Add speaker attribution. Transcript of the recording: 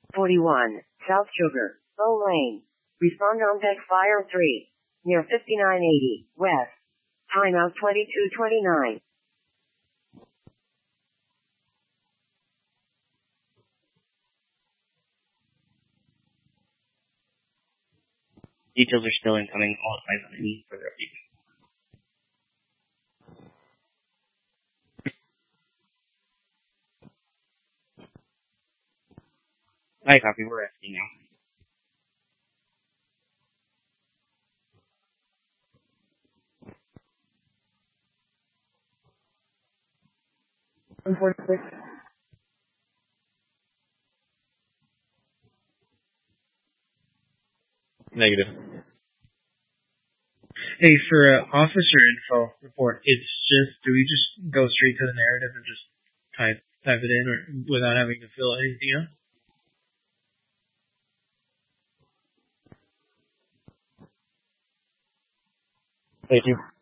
Speaker 1: 41, South Sugar, Bow Lane. Respond on deck fire 3. Near 5980, west. Timeout 22:29.
Speaker 2: Details are still incoming. All eyes on any further updates. I copy. We're resting now.
Speaker 3: Negative.
Speaker 4: Hey, for officer info report, do we just go straight to the narrative and just type it in or without having to fill anything out?
Speaker 3: Thank you.